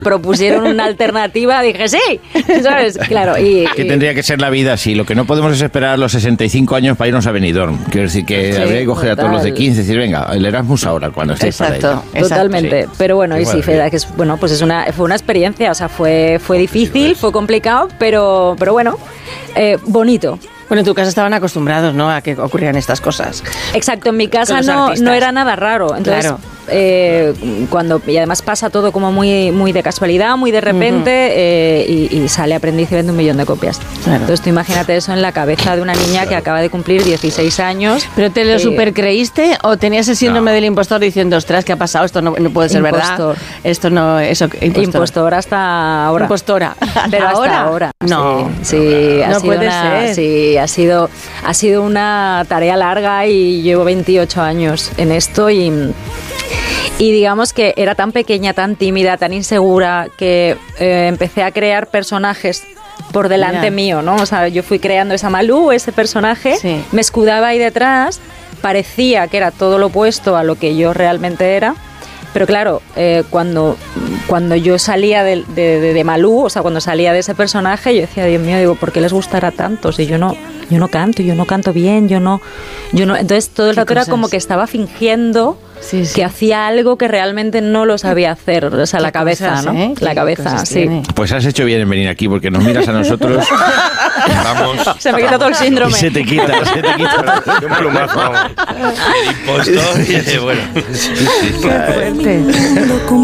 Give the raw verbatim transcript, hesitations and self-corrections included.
propusieron una alternativa, dije sí, ¿sabes? Claro. Y, que y... tendría que ser la vida así. Lo que no podemos es esperar a los sesenta y cinco años para irnos a Benidorm. Quiero decir que sí, habría que coger total. a todos los de quince y decir, venga, el Erasmus ahora, cuando estéis para ello. Totalmente. Sí. Pero bueno, y sí, Feda, que es, bueno, pues es una, fue una experiencia, o sea, fue, fue difícil, fue complicado, pero, pero bueno, eh, bonito. Bueno, en tu casa estaban acostumbrados, ¿no?, a que ocurrieran estas cosas. Exacto, en mi casa no, no era nada raro. Entonces, claro. eh, cuando y además pasa todo como muy, muy de casualidad, muy de repente, uh-huh. eh, y, y sale Aprendiz y vende un millón de copias. Claro. Entonces, tú imagínate eso en la cabeza de una niña claro. que acaba de cumplir dieciséis años. ¿Pero te lo eh, supercreíste o tenías el síndrome no. del impostor diciendo, ostras, ¿qué ha pasado? Esto no, no puede ser impostor. verdad. Esto no, eso, impostor. Impostor hasta ahora. Impostora. Pero hasta ahora. ahora. No. Sí, sí no ha sido puede una, ser. Sí, ha sido, ha sido una tarea larga y llevo veintiocho años en esto y, y digamos que era tan pequeña, tan tímida, tan insegura que eh, empecé a crear personajes por delante yeah. mío, ¿no? O sea, yo fui creando esa Malú, ese personaje, sí. me escudaba ahí detrás, parecía que era todo lo opuesto a lo que yo realmente era. Pero claro, eh, cuando, cuando yo salía de, de, de, de Malú, o sea, cuando salía de ese personaje, yo decía, Dios mío, digo, ¿por qué les gustará tanto? Si yo no, yo no canto, yo no canto bien, yo no, yo no. Entonces todo el rato era como que estaba fingiendo sí, sí. que hacía algo que realmente no lo sabía hacer, o sea, la cabeza, cosas, ¿no? ¿eh? La cabeza, sí. Tiene? Pues has hecho bien en venir aquí, porque nos miras a nosotros. Vamos. Se me quita todo el síndrome. Y se te quita, se te quita. Un plumazo, vamos. El impostor y bueno. Sí, sí. Qué fuerte.